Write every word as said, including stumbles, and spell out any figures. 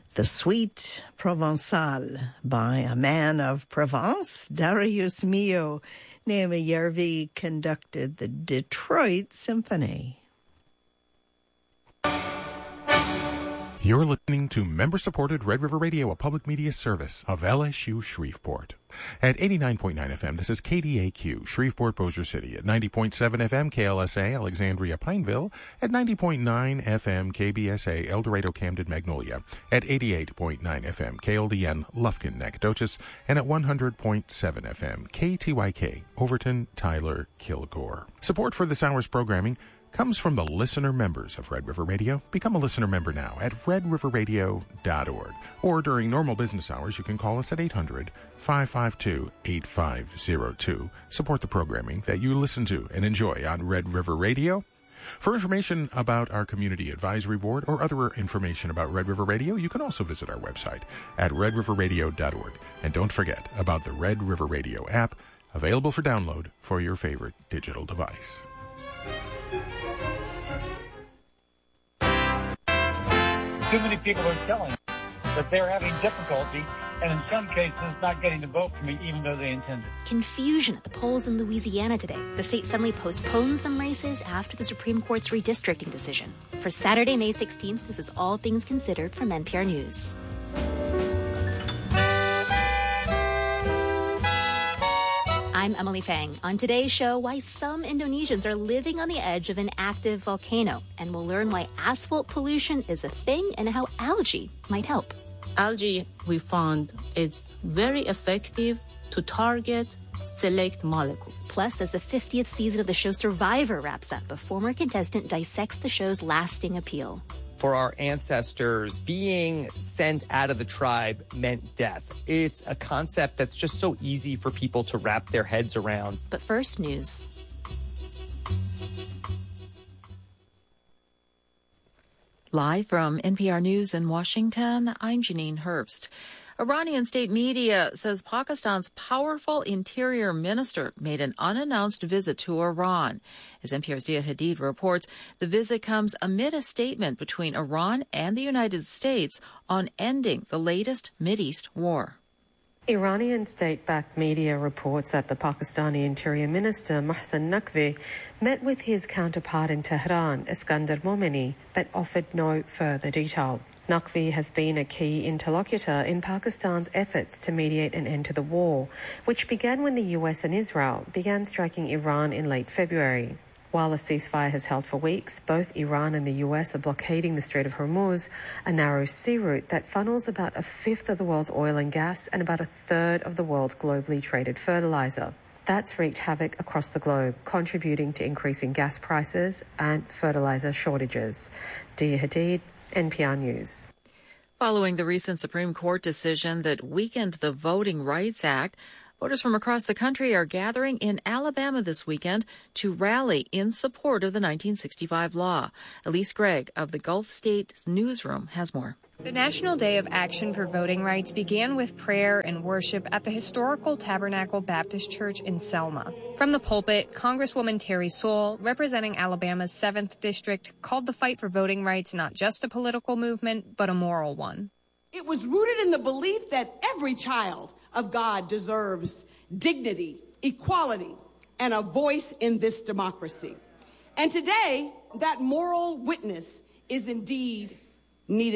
The Suite Provençale by a man of Provence, Darius Milhaud. Naomi Järvi conducted the Detroit Symphony. You're listening to member-supported Red River Radio, a public media service of L S U Shreveport. At eighty-nine point nine F M, this is K D A Q, Shreveport, Bossier City. At ninety point seven F M, K L S A, Alexandria, Pineville. At ninety point nine F M, K B S A, El Dorado, Camden, Magnolia. At eighty-eight point nine F M, K L D N, Lufkin, Nacogdoches. And at one hundred point seven F M, K T Y K, Overton, Tyler, Kilgore. Support for this hour's programming comes from the listener members of Red River Radio. Become a listener member now at red river radio dot org. Or during normal business hours, you can call us at eight hundred, five five two, eight five zero two. Support the programming that you listen to and enjoy on Red River Radio. For information about our Community Advisory Board or other information about Red River Radio, you can also visit our website at red river radio dot org. And don't forget about the Red River Radio app, available for download for your favorite digital device. Too many people are telling that they're having difficulty and in some cases not getting to vote for me even though they intended. Confusion at the polls in Louisiana today. The state suddenly postponed some races after the Supreme Court's redistricting decision. For Saturday, May sixteenth, this is All Things Considered from N P R News. I'm Emily Fang. On today's show, why some Indonesians are living on the edge of an active volcano. And we'll learn why asphalt pollution is a thing and how algae might help. Algae, we found, it's very effective to target select molecules. Plus, as the fiftieth season of the show Survivor wraps up, a former contestant dissects the show's lasting appeal. For our ancestors, being sent out of the tribe meant death. It's a concept that's just so easy for people to wrap their heads around. But first, news. Live from N P R News in Washington, I'm Janine Herbst. Iranian state media says Pakistan's powerful interior minister made an unannounced visit to Iran. As N P R's Dia Hadid reports, the visit comes amid a statement between Iran and the United States on ending the latest Mideast war. Iranian state-backed media reports that the Pakistani Interior Minister Mohsen Naqvi met with his counterpart in Tehran, Iskandar Momeni, but offered no further detail. Naqvi has been a key interlocutor in Pakistan's efforts to mediate an end to the war, which began when the U S and Israel began striking Iran in late February. While the ceasefire has held for weeks, both Iran and the U S are blockading the Strait of Hormuz, a narrow sea route that funnels about a fifth of the world's oil and gas and about a third of the world's globally traded fertilizer. That's wreaked havoc across the globe, contributing to increasing gas prices and fertilizer shortages. Dia Hadid, N P R News. Following the recent Supreme Court decision that weakened the Voting Rights Act, voters from across the country are gathering in Alabama this weekend to rally in support of the nineteen sixty-five law. Elise Gregg of the Gulf States Newsroom has more. The National Day of Action for Voting Rights began with prayer and worship at the historical Tabernacle Baptist Church in Selma. From the pulpit, Congresswoman Terry Sewell, representing Alabama's seventh District, called the fight for voting rights not just a political movement, but a moral one. It was rooted in the belief that every child of God deserves dignity, equality, and a voice in this democracy. And today, that moral witness is indeed needed.